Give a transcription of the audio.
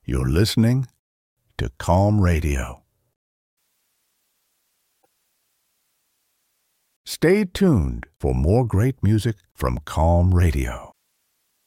You're listening to Calm Radio. Stay tuned for more great music from Calm Radio.